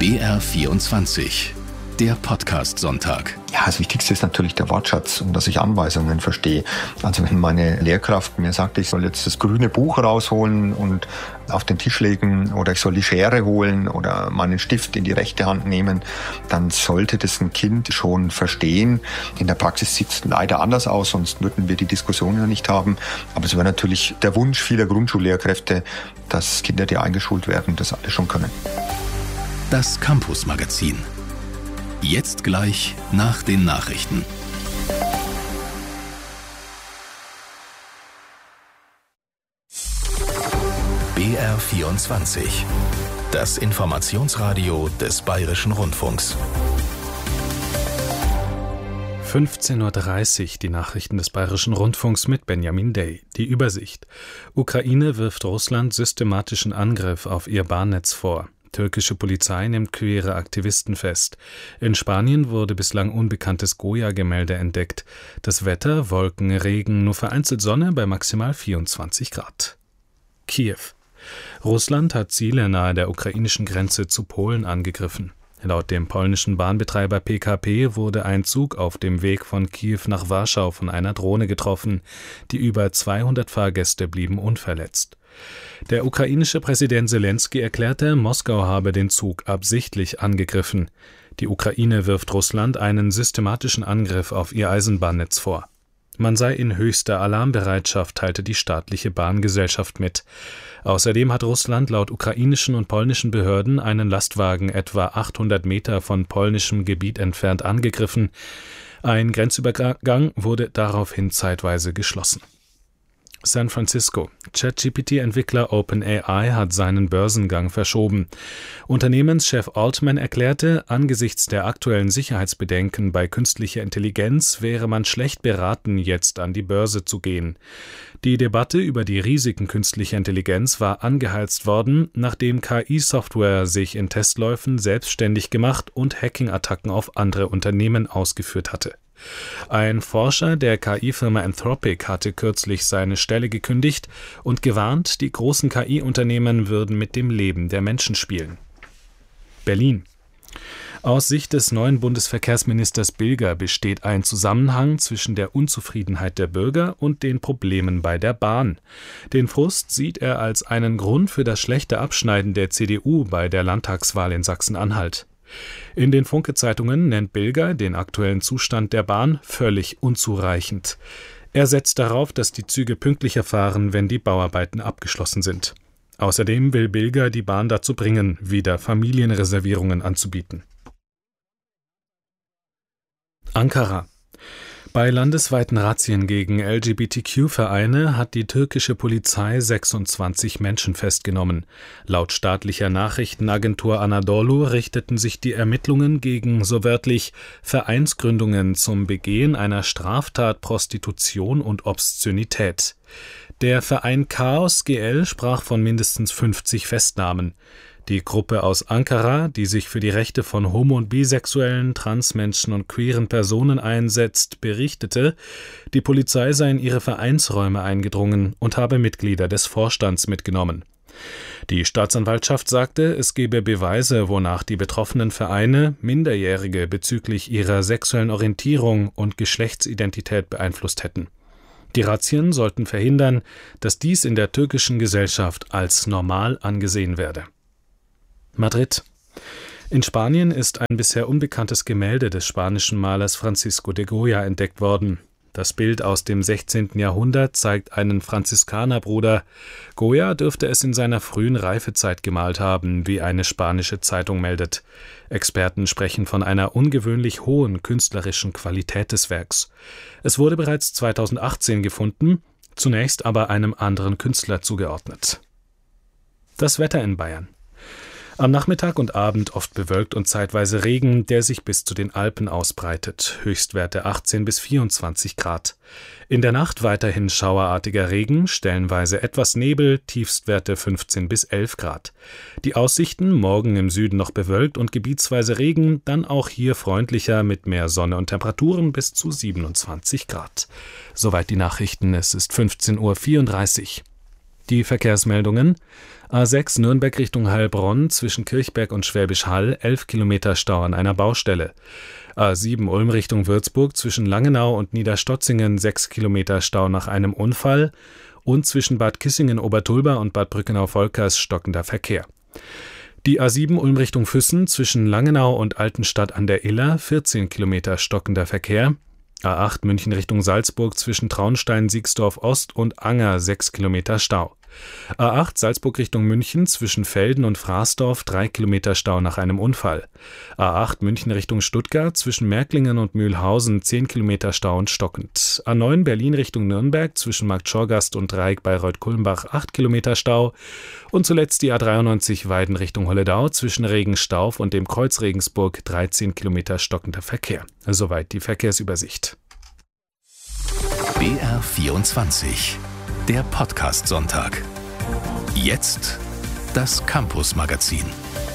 BR24, der Podcast-Sonntag. Ja, das Wichtigste ist natürlich der Wortschatz und dass ich Anweisungen verstehe. Also wenn meine Lehrkraft mir sagt, ich soll jetzt das grüne Buch rausholen und auf den Tisch legen oder ich soll die Schere holen oder meinen Stift in die rechte Hand nehmen, dann sollte das ein Kind schon verstehen. In der Praxis sieht es leider anders aus, sonst würden wir die Diskussion ja nicht haben. Aber es wäre natürlich der Wunsch vieler Grundschullehrkräfte, dass Kinder, die eingeschult werden, das alle schon können. Das Campus-Magazin. Jetzt gleich nach den Nachrichten. BR24. Das Informationsradio des Bayerischen Rundfunks. 15:30 Uhr die Nachrichten des Bayerischen Rundfunks mit Benjamin Day. Die Übersicht. Ukraine wirft Russland systematischen Angriff auf ihr Bahnnetz vor. Türkische Polizei nimmt queere Aktivisten fest. In Spanien wurde bislang unbekanntes Goya-Gemälde entdeckt. Das Wetter, Wolken, Regen, nur vereinzelt Sonne bei maximal 24 Grad. Kiew. Russland hat Ziele nahe der ukrainischen Grenze zu Polen angegriffen. Laut dem polnischen Bahnbetreiber PKP wurde ein Zug auf dem Weg von Kiew nach Warschau von einer Drohne getroffen. Die über 200 Fahrgäste blieben unverletzt. Der ukrainische Präsident Selenskyj erklärte, Moskau habe den Zug absichtlich angegriffen. Die Ukraine wirft Russland einen systematischen Angriff auf ihr Eisenbahnnetz vor. Man sei in höchster Alarmbereitschaft, teilte die staatliche Bahngesellschaft mit. Außerdem hat Russland laut ukrainischen und polnischen Behörden einen Lastwagen etwa 800 Meter von polnischem Gebiet entfernt angegriffen. Ein Grenzübergang wurde daraufhin zeitweise geschlossen. San Francisco. ChatGPT-Entwickler OpenAI hat seinen Börsengang verschoben. Unternehmenschef Altman erklärte, angesichts der aktuellen Sicherheitsbedenken bei künstlicher Intelligenz wäre man schlecht beraten, jetzt an die Börse zu gehen. Die Debatte über die Risiken künstlicher Intelligenz war angeheizt worden, nachdem KI-Software sich in Testläufen selbstständig gemacht und Hacking-Attacken auf andere Unternehmen ausgeführt hatte. Ein Forscher der KI-Firma Anthropic hatte kürzlich seine Stelle gekündigt und gewarnt, die großen KI-Unternehmen würden mit dem Leben der Menschen spielen. Berlin. Aus Sicht des neuen Bundesverkehrsministers Bilger besteht ein Zusammenhang zwischen der Unzufriedenheit der Bürger und den Problemen bei der Bahn. Den Frust sieht er als einen Grund für das schlechte Abschneiden der CDU bei der Landtagswahl in Sachsen-Anhalt. In den Funke-Zeitungen nennt Bilger den aktuellen Zustand der Bahn völlig unzureichend. Er setzt darauf, dass die Züge pünktlicher fahren, wenn die Bauarbeiten abgeschlossen sind. Außerdem will Bilger die Bahn dazu bringen, wieder Familienreservierungen anzubieten. Ankara. Bei landesweiten Razzien gegen LGBTQ-Vereine hat die türkische Polizei 26 Menschen festgenommen. Laut staatlicher Nachrichtenagentur Anadolu richteten sich die Ermittlungen gegen, so wörtlich, Vereinsgründungen zum Begehen einer Straftat Prostitution und Obszönität. Der Verein Chaos GL sprach von mindestens 50 Festnahmen. Die Gruppe aus Ankara, die sich für die Rechte von homo- und bisexuellen, Transmenschen und queeren Personen einsetzt, berichtete, die Polizei sei in ihre Vereinsräume eingedrungen und habe Mitglieder des Vorstands mitgenommen. Die Staatsanwaltschaft sagte, es gebe Beweise, wonach die betroffenen Vereine Minderjährige bezüglich ihrer sexuellen Orientierung und Geschlechtsidentität beeinflusst hätten. Die Razzien sollten verhindern, dass dies in der türkischen Gesellschaft als normal angesehen werde. Madrid. In Spanien ist ein bisher unbekanntes Gemälde des spanischen Malers Francisco de Goya entdeckt worden. Das Bild aus dem 16. Jahrhundert zeigt einen Franziskanerbruder. Goya dürfte es in seiner frühen Reifezeit gemalt haben, wie eine spanische Zeitung meldet. Experten sprechen von einer ungewöhnlich hohen künstlerischen Qualität des Werks. Es wurde bereits 2018 gefunden, zunächst aber einem anderen Künstler zugeordnet. Das Wetter in Bayern. Am Nachmittag und Abend oft bewölkt und zeitweise Regen, der sich bis zu den Alpen ausbreitet. Höchstwerte 18 bis 24 Grad. In der Nacht weiterhin schauerartiger Regen, stellenweise etwas Nebel, Tiefstwerte 15 bis 11 Grad. Die Aussichten, morgen im Süden noch bewölkt und gebietsweise Regen, dann auch hier freundlicher mit mehr Sonne und Temperaturen bis zu 27 Grad. Soweit die Nachrichten, es ist 15:34 Uhr. Die Verkehrsmeldungen: A6 Nürnberg Richtung Heilbronn zwischen Kirchberg und Schwäbisch Hall 11 Kilometer Stau an einer Baustelle. A7 Ulm Richtung Würzburg zwischen Langenau und Niederstotzingen 6 Kilometer Stau nach einem Unfall und zwischen Bad Kissingen-Obertulba und Bad Brückenau-Volkers stockender Verkehr. Die A7 Ulm Richtung Füssen zwischen Langenau und Altenstadt an der Iller 14 Kilometer stockender Verkehr. A8 München Richtung Salzburg zwischen Traunstein, Siegsdorf Ost und Anger 6 Kilometer Stau. A8 Salzburg Richtung München zwischen Velden und Fraßdorf 3 Kilometer Stau nach einem Unfall. A8 München Richtung Stuttgart zwischen Märklingen und Mühlhausen 10 Kilometer Stau und stockend. A9 Berlin Richtung Nürnberg zwischen Marktschorgast und Dreieck Bayreuth-Kulmbach 8 Kilometer Stau. Und zuletzt die A93 Weiden Richtung Holledau zwischen Regenstauf und dem Kreuz Regensburg 13 Kilometer stockender Verkehr. Soweit die Verkehrsübersicht. BR24, der Podcast-Sonntag. Jetzt das Campus-Magazin.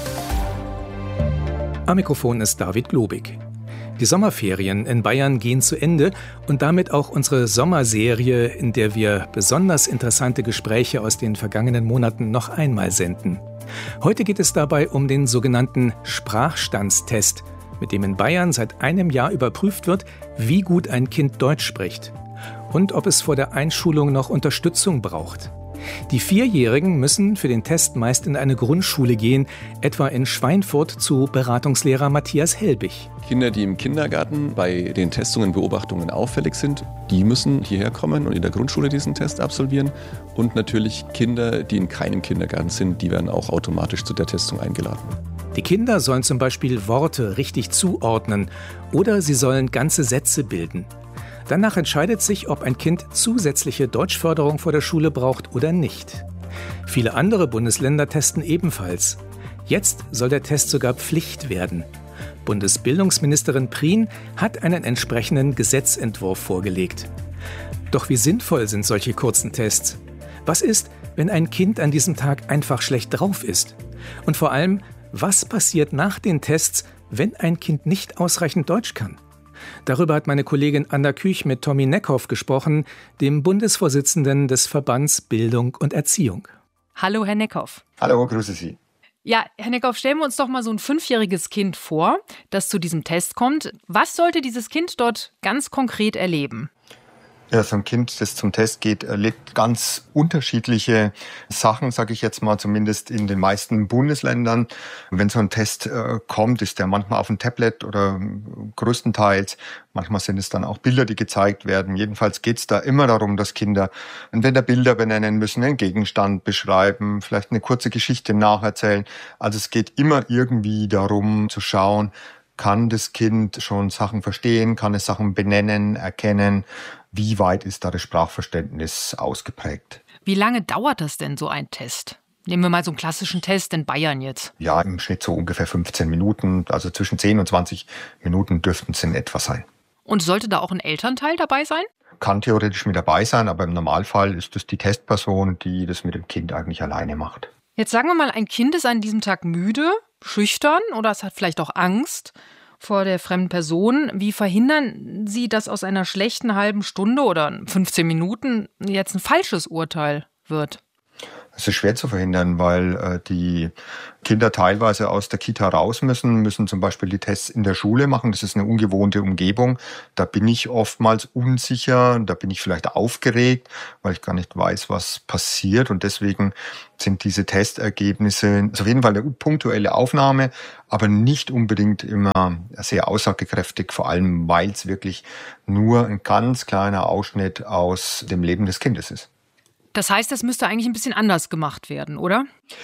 Am Mikrofon ist David Globig. Die Sommerferien in Bayern gehen zu Ende und damit auch unsere Sommerserie, in der wir besonders interessante Gespräche aus den vergangenen Monaten noch einmal senden. Heute geht es dabei um den sogenannten Sprachstandstest, mit dem in Bayern seit einem Jahr überprüft wird, wie gut ein Kind Deutsch spricht und ob es vor der Einschulung noch Unterstützung braucht. Die Vierjährigen müssen für den Test meist in eine Grundschule gehen, etwa in Schweinfurt zu Beratungslehrer Matthias Helbig. Kinder, die im Kindergarten bei den Testungen, Beobachtungen auffällig sind, die müssen hierher kommen und in der Grundschule diesen Test absolvieren. Und natürlich Kinder, die in keinem Kindergarten sind, die werden auch automatisch zu der Testung eingeladen. Die Kinder sollen zum Beispiel Worte richtig zuordnen oder sie sollen ganze Sätze bilden. Danach entscheidet sich, ob ein Kind zusätzliche Deutschförderung vor der Schule braucht oder nicht. Viele andere Bundesländer testen ebenfalls. Jetzt soll der Test sogar Pflicht werden. Bundesbildungsministerin Prien hat einen entsprechenden Gesetzentwurf vorgelegt. Doch wie sinnvoll sind solche kurzen Tests? Was ist, wenn ein Kind an diesem Tag einfach schlecht drauf ist? Und vor allem, was passiert nach den Tests, wenn ein Kind nicht ausreichend Deutsch kann? Darüber hat meine Kollegin Anna Küch mit Tommy Neckhoff gesprochen, dem Bundesvorsitzenden des Verbands Bildung und Erziehung. Hallo, Herr Neckhoff. Hallo, grüße Sie. Ja, Herr Neckhoff, stellen wir uns doch mal so ein 5-jähriges Kind vor, das zu diesem Test kommt. Was sollte dieses Kind dort ganz konkret erleben? Ja, so ein Kind, das zum Test geht, erlebt ganz unterschiedliche Sachen, sage ich jetzt mal, zumindest in den meisten Bundesländern. Wenn so ein Test kommt, ist der manchmal auf dem Tablet oder größtenteils. Manchmal sind es dann auch Bilder, die gezeigt werden. Jedenfalls geht es da immer darum, dass Kinder entweder Bilder benennen müssen, einen Gegenstand beschreiben, vielleicht eine kurze Geschichte nacherzählen. Also es geht immer irgendwie darum zu schauen, kann das Kind schon Sachen verstehen, kann es Sachen benennen, erkennen? Wie weit ist da das Sprachverständnis ausgeprägt? Wie lange dauert das denn, so ein Test? Nehmen wir mal so einen klassischen Test in Bayern jetzt. Ja, im Schnitt so ungefähr 15 Minuten, also zwischen 10 und 20 Minuten dürften es in etwa sein. Und sollte da auch ein Elternteil dabei sein? Kann theoretisch mit dabei sein, aber im Normalfall ist es die Testperson, die das mit dem Kind eigentlich alleine macht. Jetzt sagen wir mal, ein Kind ist an diesem Tag müde, schüchtern oder es hat vielleicht auch Angst vor der fremden Person. Wie verhindern Sie, dass aus einer schlechten halben Stunde oder 15 Minuten jetzt ein falsches Urteil wird? Es ist schwer zu verhindern, weil die Kinder teilweise aus der Kita raus müssen zum Beispiel die Tests in der Schule machen. Das ist eine ungewohnte Umgebung. Da bin ich oftmals unsicher, da bin ich vielleicht aufgeregt, weil ich gar nicht weiß, was passiert. Und deswegen sind diese Testergebnisse auf jeden Fall eine punktuelle Aufnahme, aber nicht unbedingt immer sehr aussagekräftig, vor allem weil es wirklich nur ein ganz kleiner Ausschnitt aus dem Leben des Kindes ist. Das heißt, das müsste eigentlich ein bisschen anders gemacht werden, oder?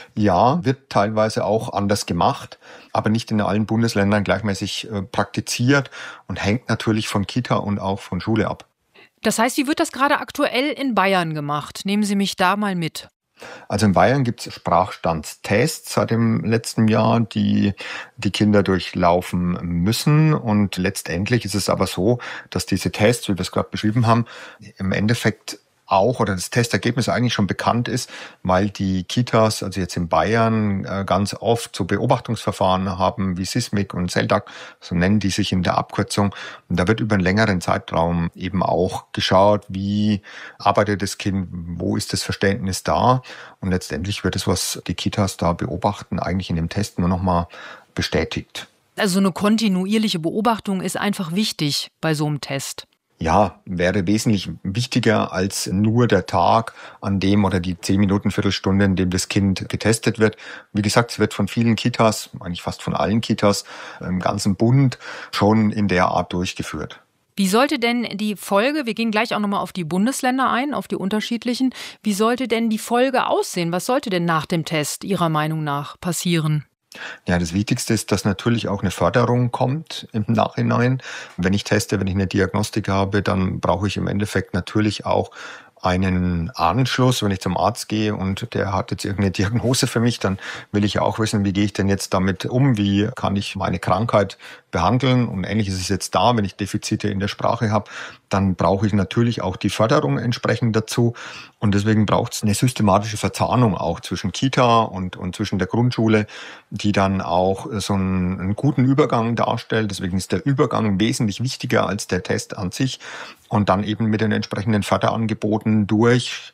Ja, wird teilweise auch anders gemacht, aber nicht in allen Bundesländern gleichmäßig praktiziert und hängt natürlich von Kita und auch von Schule ab. Das heißt, wie wird das gerade aktuell in Bayern gemacht? Nehmen Sie mich da mal mit. Also in Bayern gibt es Sprachstandstests seit dem letzten Jahr, die die Kinder durchlaufen müssen. Und letztendlich ist es aber so, dass diese Tests, wie wir es gerade beschrieben haben, im Endeffekt auch oder das Testergebnis eigentlich schon bekannt ist, weil die Kitas, also jetzt in Bayern, ganz oft so Beobachtungsverfahren haben wie SISMIC und CELDAC, so nennen die sich in der Abkürzung. Und da wird über einen längeren Zeitraum eben auch geschaut, wie arbeitet das Kind, wo ist das Verständnis da. Und letztendlich wird es, was die Kitas da beobachten, eigentlich in dem Test nur nochmal bestätigt. Also eine kontinuierliche Beobachtung ist einfach wichtig bei so einem Test. Ja, wäre wesentlich wichtiger als nur der Tag, an dem oder die 10 Minuten, Viertelstunde, in dem das Kind getestet wird. Wie gesagt, es wird von vielen Kitas, eigentlich fast von allen Kitas im ganzen Bund schon in der Art durchgeführt. Wie sollte denn die Folge, wir gehen gleich auch nochmal auf die Bundesländer ein, auf die unterschiedlichen, wie sollte denn die Folge aussehen? Was sollte denn nach dem Test Ihrer Meinung nach passieren? Ja, das Wichtigste ist, dass natürlich auch eine Förderung kommt im Nachhinein. Wenn ich teste, wenn ich eine Diagnostik habe, dann brauche ich im Endeffekt natürlich auch einen Anschluss, wenn ich zum Arzt gehe und der hat jetzt irgendeine Diagnose für mich, dann will ich ja auch wissen, wie gehe ich denn jetzt damit um, wie kann ich meine Krankheit behandeln und ähnlich ist es jetzt da, wenn ich Defizite in der Sprache habe, dann brauche ich natürlich auch die Förderung entsprechend dazu und deswegen braucht es eine systematische Verzahnung auch zwischen Kita und zwischen der Grundschule, die dann auch so einen guten Übergang darstellt, deswegen ist der Übergang wesentlich wichtiger als der Test an sich und dann eben mit den entsprechenden Förderangeboten durch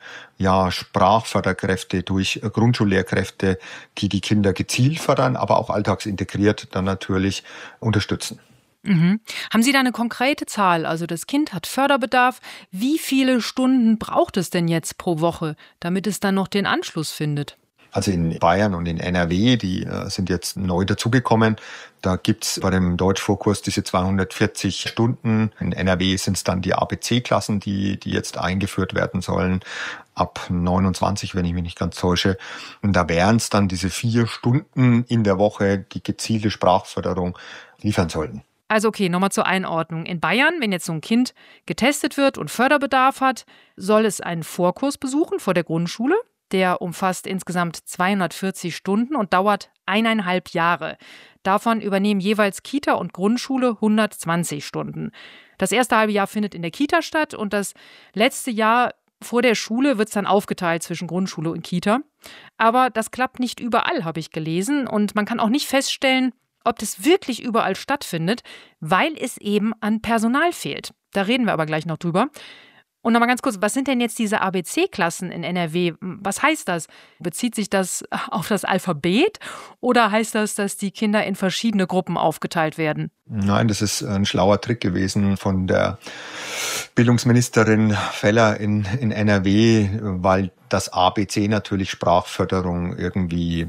Sprachförderkräfte, durch Grundschullehrkräfte, die die Kinder gezielt fördern, aber auch alltagsintegriert dann natürlich unterstützen. Mhm. Haben Sie da eine konkrete Zahl? Also das Kind hat Förderbedarf. Wie viele Stunden braucht es denn jetzt pro Woche, damit es dann noch den Anschluss findet? Also in Bayern und in NRW, die sind jetzt neu dazugekommen. Da gibt's bei dem Deutschvorkurs diese 240 Stunden. In NRW sind es dann die ABC-Klassen, die jetzt eingeführt werden sollen, ab 29, wenn ich mich nicht ganz täusche. Und da wären es dann diese 4 Stunden in der Woche, die gezielte Sprachförderung liefern sollten. Also okay, nochmal zur Einordnung. In Bayern, wenn jetzt so ein Kind getestet wird und Förderbedarf hat, soll es einen Vorkurs besuchen vor der Grundschule. Der umfasst insgesamt 240 Stunden und dauert 1,5 Jahre. Davon übernehmen jeweils Kita und Grundschule 120 Stunden. Das erste halbe Jahr findet in der Kita statt und das letzte Jahr vor der Schule wird es dann aufgeteilt zwischen Grundschule und Kita. Aber das klappt nicht überall, habe ich gelesen. Und man kann auch nicht feststellen, ob das wirklich überall stattfindet, weil es eben an Personal fehlt. Da reden wir aber gleich noch drüber. Und nochmal ganz kurz, was sind denn jetzt diese ABC-Klassen in NRW? Was heißt das? Bezieht sich das auf das Alphabet oder heißt das, dass die Kinder in verschiedene Gruppen aufgeteilt werden? Nein, das ist ein schlauer Trick gewesen von der Bildungsministerin Feller in NRW, weil das ABC natürlich Sprachförderung irgendwie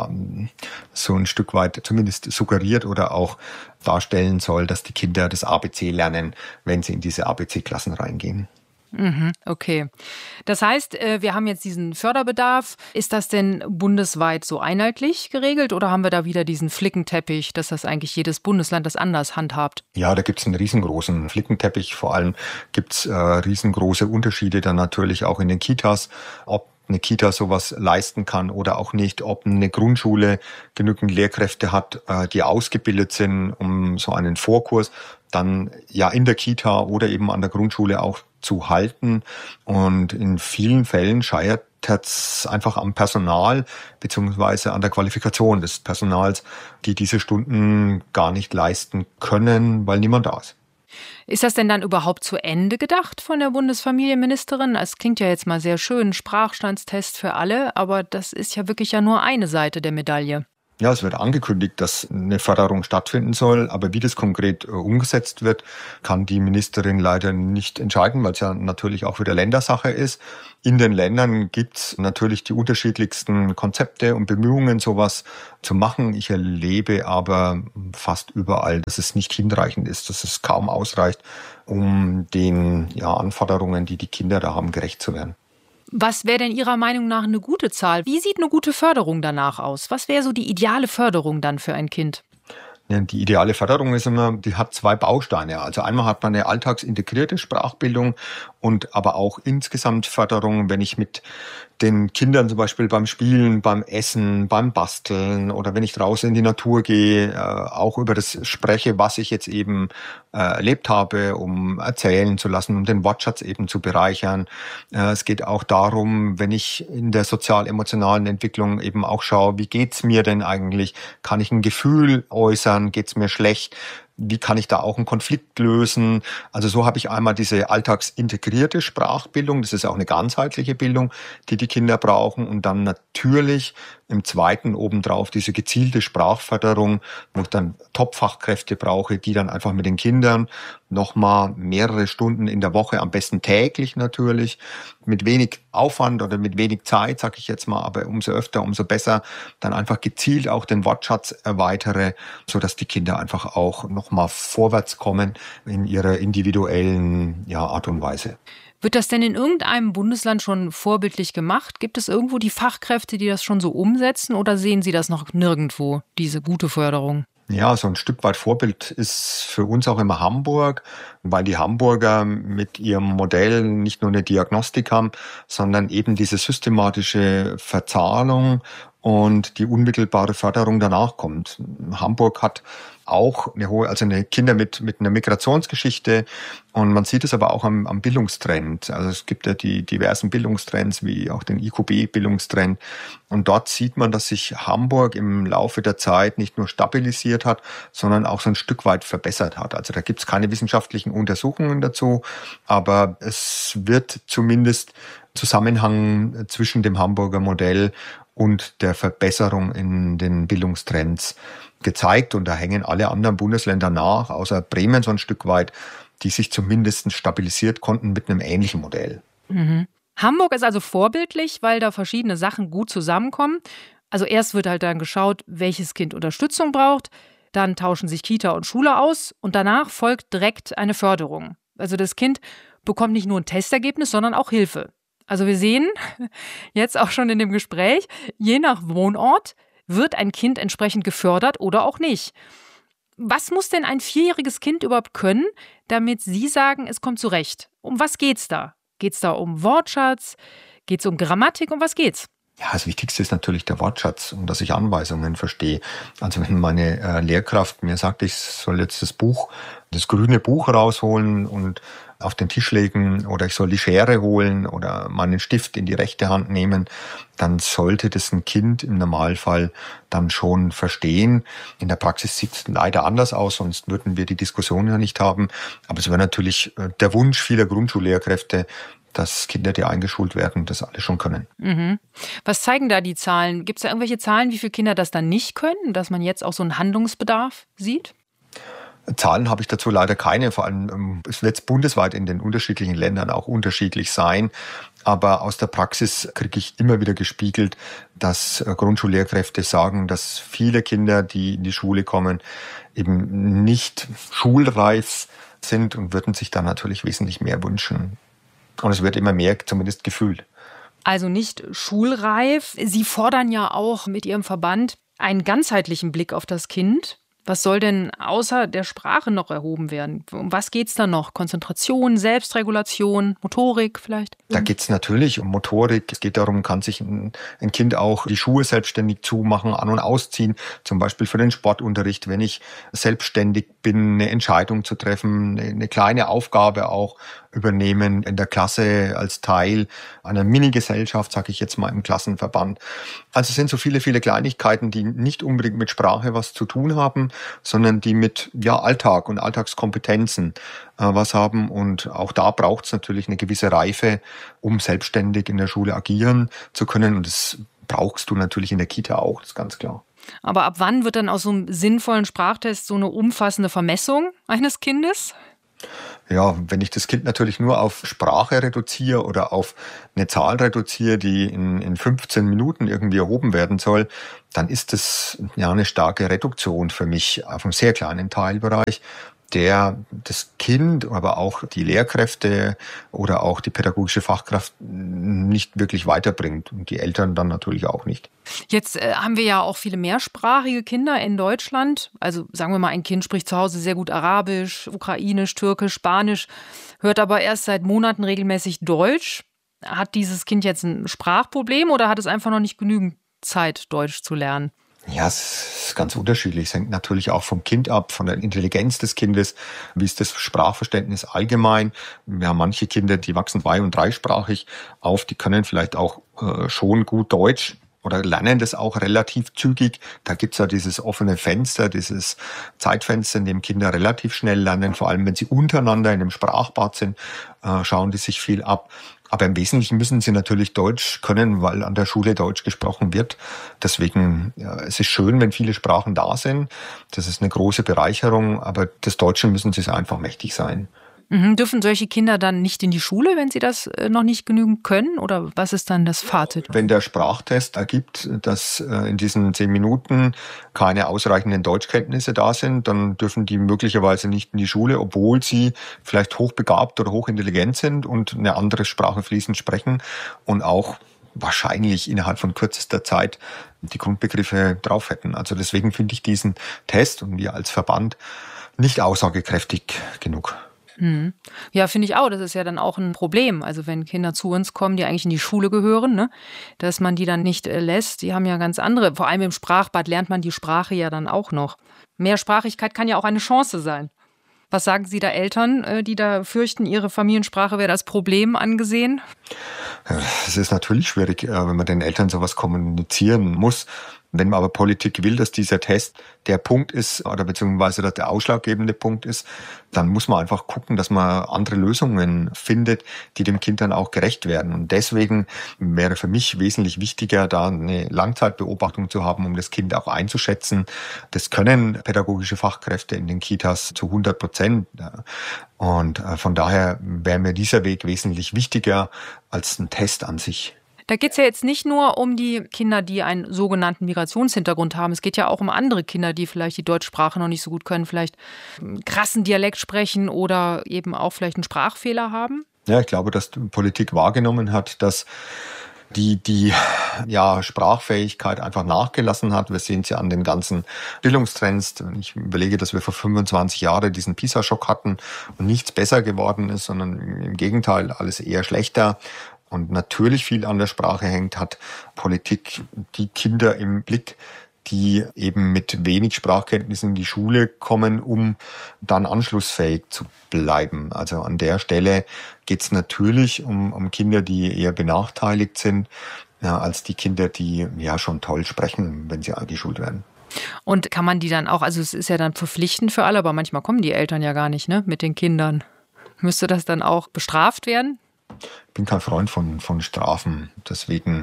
so ein Stück weit zumindest suggeriert oder auch darstellen soll, dass die Kinder das ABC lernen, wenn sie in diese ABC-Klassen reingehen. Okay. Das heißt, wir haben jetzt diesen Förderbedarf. Ist das denn bundesweit so einheitlich geregelt oder haben wir da wieder diesen Flickenteppich, dass das eigentlich jedes Bundesland das anders handhabt? Ja, da gibt's einen riesengroßen Flickenteppich. Vor allem gibt's riesengroße Unterschiede dann natürlich auch in den Kitas, ob eine Kita sowas leisten kann oder auch nicht, ob eine Grundschule genügend Lehrkräfte hat, die ausgebildet sind, um so einen Vorkurs dann in der Kita oder eben an der Grundschule auch zu halten. Und in vielen Fällen scheitert es einfach am Personal beziehungsweise an der Qualifikation des Personals, die diese Stunden gar nicht leisten können, weil niemand da ist. Ist das denn dann überhaupt zu Ende gedacht von der Bundesfamilienministerin? Es klingt ja jetzt mal sehr schön, Sprachstandstest für alle, aber das ist ja wirklich nur eine Seite der Medaille. Ja, es wird angekündigt, dass eine Förderung stattfinden soll, aber wie das konkret umgesetzt wird, kann die Ministerin leider nicht entscheiden, weil es ja natürlich auch wieder Ländersache ist. In den Ländern gibt's natürlich die unterschiedlichsten Konzepte und Bemühungen, sowas zu machen. Ich erlebe aber fast überall, dass es nicht hinreichend ist, dass es kaum ausreicht, um den Anforderungen, die die Kinder da haben, gerecht zu werden. Was wäre denn Ihrer Meinung nach eine gute Zahl? Wie sieht eine gute Förderung danach aus? Was wäre so die ideale Förderung dann für ein Kind? Ja, die ideale Förderung ist immer, die hat zwei Bausteine. Also einmal hat man eine alltagsintegrierte Sprachbildung und aber auch insgesamt Förderung, wenn ich mit den Kindern zum Beispiel beim Spielen, beim Essen, beim Basteln oder wenn ich draußen in die Natur gehe, auch über das spreche, was ich jetzt eben erlebt habe, um erzählen zu lassen, um den Wortschatz eben zu bereichern. Es geht auch darum, wenn ich in der sozial-emotionalen Entwicklung eben auch schaue, wie geht's mir denn eigentlich? Kann ich ein Gefühl äußern? Geht's mir schlecht? Wie kann ich da auch einen Konflikt lösen? Also so habe ich einmal diese alltagsintegrierte Sprachbildung. Das ist auch eine ganzheitliche Bildung, die die Kinder brauchen. Und dann natürlich im zweiten obendrauf diese gezielte Sprachförderung, wo ich dann Top-Fachkräfte brauche, die dann einfach mit den Kindern nochmal mehrere Stunden in der Woche, am besten täglich natürlich, mit wenig Aufwand oder mit wenig Zeit, sage ich jetzt mal, aber umso öfter, umso besser, dann einfach gezielt auch den Wortschatz erweitere, sodass die Kinder einfach auch nochmal vorwärts kommen in ihrer individuellen Art und Weise. Wird das denn in irgendeinem Bundesland schon vorbildlich gemacht? Gibt es irgendwo die Fachkräfte, die das schon so umsetzen, oder sehen Sie das noch nirgendwo, diese gute Förderung? Ja, so ein Stück weit Vorbild ist für uns auch immer Hamburg, weil die Hamburger mit ihrem Modell nicht nur eine Diagnostik haben, sondern eben diese systematische Verzahnung und die unmittelbare Förderung danach kommt. Hamburg hat auch eine Kinder mit einer Migrationsgeschichte, und man sieht es aber auch am Bildungstrend. Also es gibt ja die diversen Bildungstrends, wie auch den IQB-Bildungstrend. Und dort sieht man, dass sich Hamburg im Laufe der Zeit nicht nur stabilisiert hat, sondern auch so ein Stück weit verbessert hat. Also da gibt es keine wissenschaftlichen Untersuchungen dazu, aber es wird zumindest Zusammenhang zwischen dem Hamburger Modell und der Verbesserung in den Bildungstrends gezeigt. Und da hängen alle anderen Bundesländer nach, außer Bremen so ein Stück weit, die sich zumindest stabilisiert konnten mit einem ähnlichen Modell. Mhm. Hamburg ist also vorbildlich, weil da verschiedene Sachen gut zusammenkommen. Also erst wird halt dann geschaut, welches Kind Unterstützung braucht. Dann tauschen sich Kita und Schule aus und danach folgt direkt eine Förderung. Also das Kind bekommt nicht nur ein Testergebnis, sondern auch Hilfe. Also wir sehen jetzt auch schon in dem Gespräch, je nach Wohnort wird ein Kind entsprechend gefördert oder auch nicht. Was muss denn ein 4-jähriges Kind überhaupt können, damit Sie sagen, es kommt zurecht? Um was geht's da? Geht's da um Wortschatz? Geht's um Grammatik? Um was geht's? Ja, das Wichtigste ist natürlich der Wortschatz und dass ich Anweisungen verstehe. Also wenn meine Lehrkraft mir sagt, ich soll jetzt das grüne Buch rausholen und auf den Tisch legen oder ich soll die Schere holen oder meinen Stift in die rechte Hand nehmen, dann sollte das ein Kind im Normalfall dann schon verstehen. In der Praxis sieht es leider anders aus, sonst würden wir die Diskussion ja nicht haben. Aber es wäre natürlich der Wunsch vieler Grundschullehrkräfte, dass Kinder, die eingeschult werden, das alle schon können. Mhm. Was zeigen da die Zahlen? Gibt es da irgendwelche Zahlen, wie viele Kinder das dann nicht können, dass man jetzt auch so einen Handlungsbedarf sieht? Zahlen habe ich dazu leider keine. Vor allem es wird bundesweit in den unterschiedlichen Ländern auch unterschiedlich sein. Aber aus der Praxis kriege ich immer wieder gespiegelt, dass Grundschullehrkräfte sagen, dass viele Kinder, die in die Schule kommen, eben nicht schulreif sind und würden sich da natürlich wesentlich mehr wünschen. Und es wird immer mehr zumindest gefühlt. Also nicht schulreif. Sie fordern ja auch mit Ihrem Verband einen ganzheitlichen Blick auf das Kind. Was soll denn außer der Sprache noch erhoben werden? Um was geht's da noch? Konzentration, Selbstregulation, Motorik vielleicht? Da geht's natürlich um Motorik. Es geht darum, kann sich ein Kind auch die Schuhe selbstständig zumachen, an- und ausziehen. Zum Beispiel für den Sportunterricht, wenn ich selbstständig bin, eine Entscheidung zu treffen, eine kleine Aufgabe auch übernehmen in der Klasse als Teil einer Mini-Gesellschaft, sage ich jetzt mal im Klassenverband. Also es sind so viele, viele Kleinigkeiten, die nicht unbedingt mit Sprache was zu tun haben, sondern die mit Alltag und Alltagskompetenzen was haben. Und auch da braucht es natürlich eine gewisse Reife, um selbstständig in der Schule agieren zu können. Und das brauchst du natürlich in der Kita auch, das ist ganz klar. Aber ab wann wird dann aus so einem sinnvollen Sprachtest so eine umfassende Vermessung eines Kindes? Ja, wenn ich das Kind natürlich nur auf Sprache reduziere oder auf eine Zahl reduziere, die in 15 Minuten irgendwie erhoben werden soll, dann ist das eine starke Reduktion für mich auf einem sehr kleinen Teilbereich. der das Kind, aber auch die Lehrkräfte oder auch die pädagogische Fachkraft nicht wirklich weiterbringt und die Eltern dann natürlich auch nicht. Jetzt haben wir ja auch viele mehrsprachige Kinder in Deutschland. Also sagen wir mal, ein Kind spricht zu Hause sehr gut Arabisch, Ukrainisch, Türkisch, Spanisch, hört aber erst seit Monaten regelmäßig Deutsch. Hat dieses Kind jetzt ein Sprachproblem oder hat es einfach noch nicht genügend Zeit, Deutsch zu lernen? Ja, es ist ganz unterschiedlich. Es hängt natürlich auch vom Kind ab, von der Intelligenz des Kindes. Wie ist das Sprachverständnis allgemein? Wir haben manche Kinder, die wachsen 2- und 3-sprachig auf, die können vielleicht auch schon gut Deutsch oder lernen das auch relativ zügig. Da gibt's ja dieses offene Fenster, dieses Zeitfenster, in dem Kinder relativ schnell lernen. Vor allem, wenn sie untereinander in einem Sprachbad sind, schauen die sich viel ab. Aber im Wesentlichen müssen sie natürlich Deutsch können, weil an der Schule Deutsch gesprochen wird. Deswegen, ja, es ist schön, wenn viele Sprachen da sind. Das ist eine große Bereicherung, aber des Deutschen müssen sie einfach mächtig sein. Dürfen solche Kinder dann nicht in die Schule, wenn sie das noch nicht genügend können? Oder was ist dann das Fazit? Wenn der Sprachtest ergibt, dass in diesen 10 Minuten keine ausreichenden Deutschkenntnisse da sind, dann dürfen die möglicherweise nicht in die Schule, obwohl sie vielleicht hochbegabt oder hochintelligent sind und eine andere Sprache fließend sprechen und auch wahrscheinlich innerhalb von kürzester Zeit die Grundbegriffe drauf hätten. Also deswegen finde ich diesen Test und wir als Verband nicht aussagekräftig genug. Ja, finde ich auch. Das ist ja dann auch ein Problem. Also wenn Kinder zu uns kommen, die eigentlich in die Schule gehören, ne, dass man die dann nicht lässt. Die haben ja ganz andere. Vor allem im Sprachbad lernt man die Sprache ja dann auch noch. Mehrsprachigkeit kann ja auch eine Chance sein. Was sagen Sie da Eltern, die da fürchten, ihre Familiensprache werde als Problem angesehen? Es ist natürlich schwierig, wenn man den Eltern sowas kommunizieren muss. Wenn man aber Politik will, dass dieser Test der Punkt ist oder beziehungsweise dass der ausschlaggebende Punkt ist, dann muss man einfach gucken, dass man andere Lösungen findet, die dem Kind dann auch gerecht werden. Und deswegen wäre für mich wesentlich wichtiger, da eine Langzeitbeobachtung zu haben, um das Kind auch einzuschätzen. Das können pädagogische Fachkräfte in den Kitas zu 100%. Und von daher wäre mir dieser Weg wesentlich wichtiger als ein Test an sich. Da geht es ja jetzt nicht nur um die Kinder, die einen sogenannten Migrationshintergrund haben. Es geht ja auch um andere Kinder, die vielleicht die Deutschsprache noch nicht so gut können, vielleicht einen krassen Dialekt sprechen oder eben auch vielleicht einen Sprachfehler haben. Ja, ich glaube, dass die Politik wahrgenommen hat, dass die Sprachfähigkeit einfach nachgelassen hat. Wir sehen es ja an den ganzen Bildungstrends. Wenn ich überlege, dass wir vor 25 Jahren diesen PISA-Schock hatten und nichts besser geworden ist, sondern im Gegenteil, alles eher schlechter. Und natürlich viel an der Sprache hängt, hat Politik die Kinder im Blick, die eben mit wenig Sprachkenntnissen in die Schule kommen, um dann anschlussfähig zu bleiben. Also an der Stelle geht es natürlich um Kinder, die eher benachteiligt sind, als die Kinder, die ja schon toll sprechen, wenn sie eingeschult werden. Und kann man die dann auch, also es ist ja dann verpflichtend für alle, aber manchmal kommen die Eltern ja gar nicht, ne, mit den Kindern. Müsste das dann auch bestraft werden? Ich bin kein Freund von Strafen, deswegen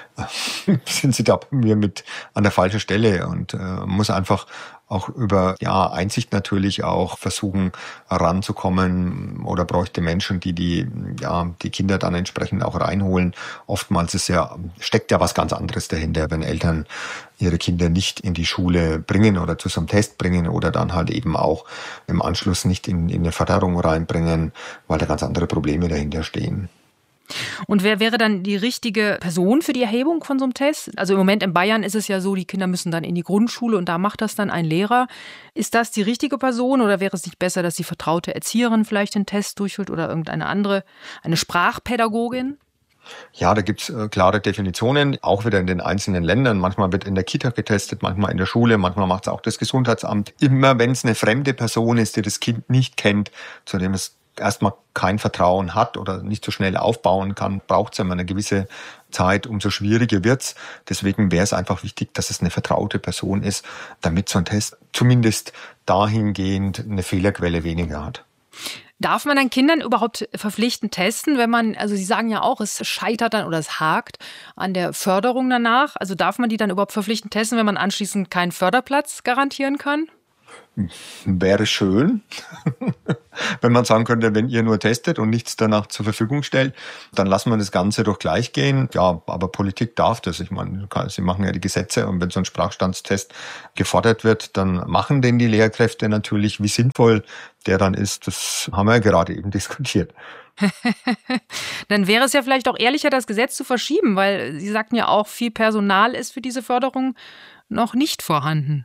sind Sie da bei mir mit an der falschen Stelle und muss einfach auch über Einsicht natürlich auch versuchen ranzukommen oder bräuchte Menschen, die Kinder dann entsprechend auch reinholen. Oftmals steckt ja was ganz anderes dahinter, wenn Eltern ihre Kinder nicht in die Schule bringen oder zu so einem Test bringen oder dann halt eben auch im Anschluss nicht in eine Förderung reinbringen, weil da ganz andere Probleme dahinter stehen. Und wer wäre dann die richtige Person für die Erhebung von so einem Test? Also im Moment in Bayern ist es ja so, die Kinder müssen dann in die Grundschule und da macht das dann ein Lehrer. Ist das die richtige Person oder wäre es nicht besser, dass die vertraute Erzieherin vielleicht den Test durchführt oder irgendeine andere, eine Sprachpädagogin? Ja, da gibt's klare Definitionen, auch wieder in den einzelnen Ländern. Manchmal wird in der Kita getestet, manchmal in der Schule, manchmal macht es auch das Gesundheitsamt. Immer wenn es eine fremde Person ist, die das Kind nicht kennt, zu dem es erstmal kein Vertrauen hat oder nicht so schnell aufbauen kann, braucht es immer eine gewisse Zeit, umso schwieriger wird's. Deswegen wäre es einfach wichtig, dass es eine vertraute Person ist, damit so ein Test zumindest dahingehend eine Fehlerquelle weniger hat. Darf man dann Kindern überhaupt verpflichtend testen, wenn man, also Sie sagen ja auch, es scheitert dann oder es hakt an der Förderung danach. Also darf man die dann überhaupt verpflichtend testen, wenn man anschließend keinen Förderplatz garantieren kann? Wäre schön. Wenn man sagen könnte, wenn ihr nur testet und nichts danach zur Verfügung stellt, dann lassen wir das Ganze doch gleich gehen. Ja, aber Politik darf das. Ich meine, sie machen ja die Gesetze und wenn so ein Sprachstandstest gefordert wird, dann machen den die Lehrkräfte natürlich. Wie sinnvoll der dann ist, das haben wir ja gerade eben diskutiert. Dann wäre es ja vielleicht auch ehrlicher, das Gesetz zu verschieben, weil Sie sagten ja auch, viel Personal ist für diese Förderung noch nicht vorhanden.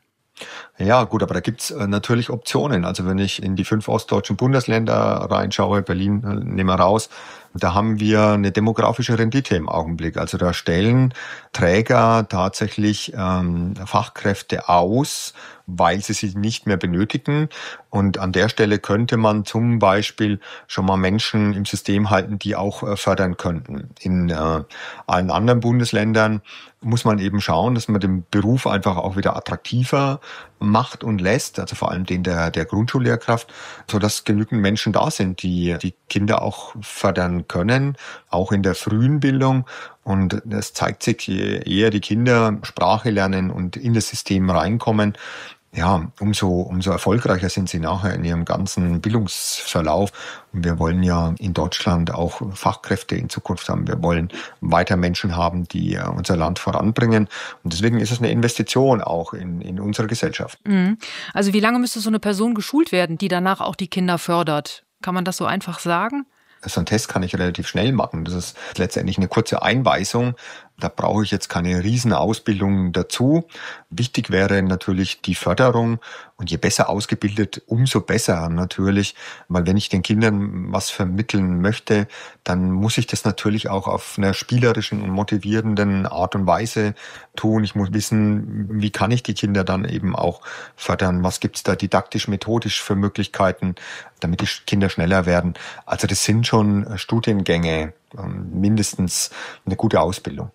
Ja, gut, aber da gibt's natürlich Optionen. Also wenn ich in die 5 ostdeutschen Bundesländer reinschaue, Berlin nehmen wir raus, da haben wir eine demografische Rendite im Augenblick. Also da stellen Träger tatsächlich Fachkräfte aus, weil sie nicht mehr benötigen. Und an der Stelle könnte man zum Beispiel schon mal Menschen im System halten, die auch fördern könnten. In allen anderen Bundesländern muss man eben schauen, dass man den Beruf einfach auch wieder attraktiver macht und lässt, also vor allem den der Grundschullehrkraft, sodass genügend Menschen da sind, die die Kinder auch fördern können, auch in der frühen Bildung. Und es zeigt sich, je eher die Kinder Sprache lernen und in das System reinkommen, ja, umso erfolgreicher sind sie nachher in ihrem ganzen Bildungsverlauf. Und wir wollen ja in Deutschland auch Fachkräfte in Zukunft haben. Wir wollen weiter Menschen haben, die unser Land voranbringen. Und deswegen ist es eine Investition auch in unsere Gesellschaft. Also wie lange müsste so eine Person geschult werden, die danach auch die Kinder fördert? Kann man das so einfach sagen? So einen Test kann ich relativ schnell machen. Das ist letztendlich eine kurze Einweisung. Da brauche ich jetzt keine riesen Ausbildung dazu. Wichtig wäre natürlich die Förderung. Und je besser ausgebildet, umso besser natürlich. Weil wenn ich den Kindern was vermitteln möchte, dann muss ich das natürlich auch auf einer spielerischen und motivierenden Art und Weise tun. Ich muss wissen, wie kann ich die Kinder dann eben auch fördern? Was gibt's da didaktisch-methodisch für Möglichkeiten, damit die Kinder schneller werden? Also das sind schon Studiengänge, mindestens eine gute Ausbildung.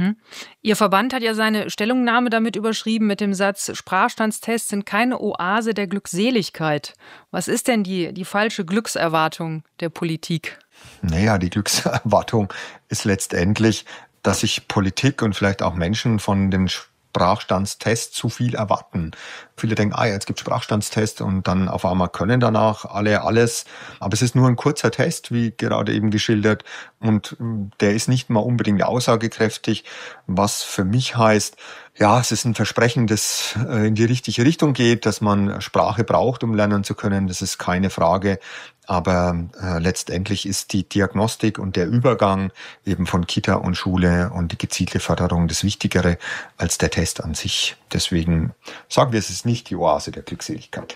Ihr Verband hat ja seine Stellungnahme damit überschrieben mit dem Satz, Sprachstandstests sind keine Oase der Glückseligkeit. Was ist denn die falsche Glückserwartung der Politik? Naja, die Glückserwartung ist letztendlich, dass sich Politik und vielleicht auch Menschen von den Sprachstandstests zu viel erwarten. Viele denken, jetzt gibt es Sprachstandstests und dann auf einmal können danach alle alles. Aber es ist nur ein kurzer Test, wie gerade eben geschildert. Und der ist nicht mal unbedingt aussagekräftig, was für mich heißt, ja, es ist ein Versprechen, das in die richtige Richtung geht, dass man Sprache braucht, um lernen zu können. Das ist keine Frage. Aber letztendlich ist die Diagnostik und der Übergang eben von Kita und Schule und die gezielte Förderung das Wichtigere als der Test an sich. Deswegen sagen wir, es ist nicht die Oase der Glückseligkeit.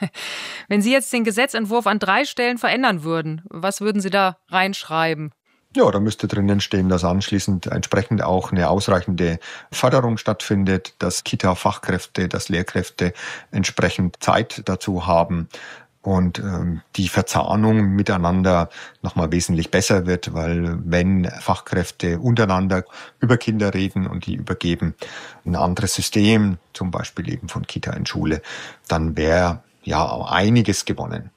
Wenn Sie jetzt den Gesetzentwurf an 3 Stellen verändern würden, was würden Sie da reinschreiben? Ja, da müsste drinnen stehen, dass anschließend entsprechend auch eine ausreichende Förderung stattfindet, dass Kita-Fachkräfte, dass Lehrkräfte entsprechend Zeit dazu haben und die Verzahnung miteinander nochmal wesentlich besser wird, weil wenn Fachkräfte untereinander über Kinder reden und die übergeben ein anderes System, zum Beispiel eben von Kita in Schule, dann wäre ja einiges gewonnen.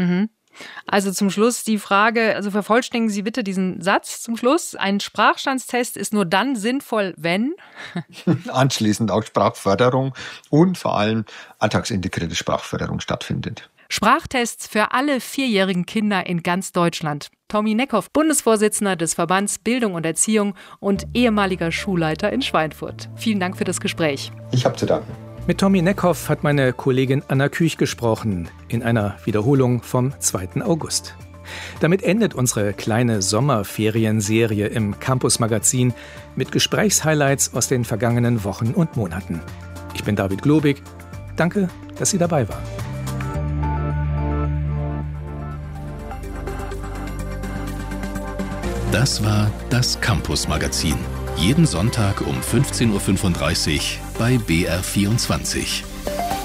Also zum Schluss die Frage, also vervollständigen Sie bitte diesen Satz zum Schluss. Ein Sprachstandstest ist nur dann sinnvoll, wenn? Anschließend auch Sprachförderung und vor allem alltagsintegrierte Sprachförderung stattfindet. Sprachtests für alle 4-jährigen Kinder in ganz Deutschland. Tommy Neckhoff, Bundesvorsitzender des Verbands Bildung und Erziehung und ehemaliger Schulleiter in Schweinfurt. Vielen Dank für das Gespräch. Ich habe zu danken. Mit Tommy Neckhoff hat meine Kollegin Anna Küch gesprochen, in einer Wiederholung vom 2. August. Damit endet unsere kleine Sommerferienserie im Campus Magazin mit Gesprächshighlights aus den vergangenen Wochen und Monaten. Ich bin David Globig. Danke, dass Sie dabei waren. Das war das Campus Magazin. Jeden Sonntag um 15.35 Uhr bei BR24.